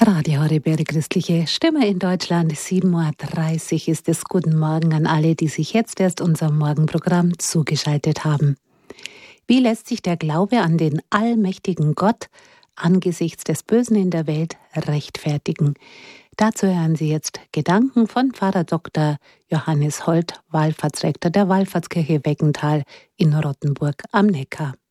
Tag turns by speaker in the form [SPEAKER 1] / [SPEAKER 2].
[SPEAKER 1] Radio Horeb, christliche Stimme in Deutschland. 7:30 Uhr ist es. Guten Morgen an alle, die sich jetzt erst unserem Morgenprogramm zugeschaltet haben. Wie lässt sich der Glaube an den allmächtigen Gott angesichts des Bösen in der Welt rechtfertigen? Dazu hören Sie jetzt Gedanken von Pfarrer Dr. Johannes Holt, Wallfahrtsrektor der Wallfahrtskirche Weggenthal in Rottenburg am Neckar.